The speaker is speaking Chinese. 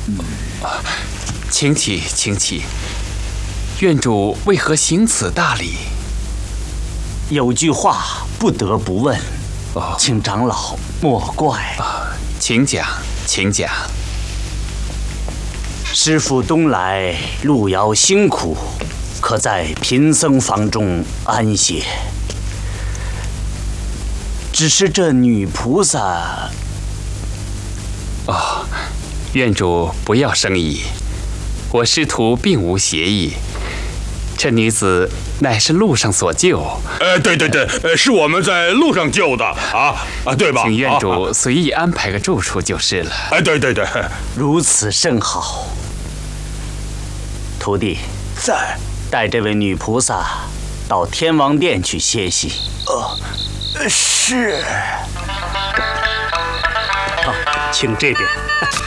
请起，请起。院主为何行此大礼？ 有句话不得不问，请长老莫怪。 请讲，请讲。 师父东来路遥辛苦，可在贫僧房中安歇。只是这女菩萨…… 院主不要生疑，我师徒并无邪意。这女子乃是路上所救。 对，是我们在路上救的对吧？ 请院主随意安排个住处就是了。 对， 如此甚好。徒弟， 在带这位女菩萨到天王殿去歇息。 是。 好，请这边。